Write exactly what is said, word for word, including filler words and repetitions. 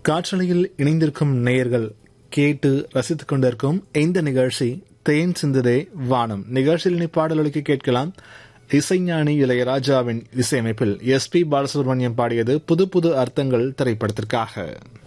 காற்றலையில் இணைந்திருக்கும் நேயர்கள் கேட்டு ரசித்துக் கொண்டிருக்கும் இந்த நிகழ்ச்சி தேன் சிந்ததே வானம். நிகழ்ச்சியில் பாடல்களுக்கு கேட்கலாம். இசைஞானி இளையராஜாவின் இசையமைப்பில் எஸ் பி பாலசுப்ரமணியம் பாடியது புது புது அர்த்தங்கள் திரைப்படத்திற்காக.